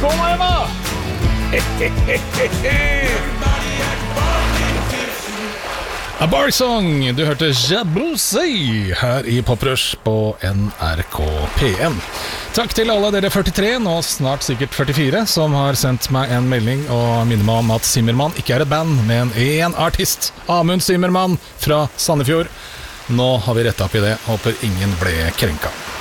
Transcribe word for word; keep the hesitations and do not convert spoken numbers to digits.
Skål, Emma! A Bar Song, du hørte Jabousi her i Poprush på N R K P M. Takk til alle dere førtitre, nå snart sikkert førtifire, som har sendt meg en melding og minner meg om at Zimmermann ikke er et band, men en artist. Amund Zimmermann fra Sandefjord. Nå har vi rettet opp i det, håper ingen ble krenka.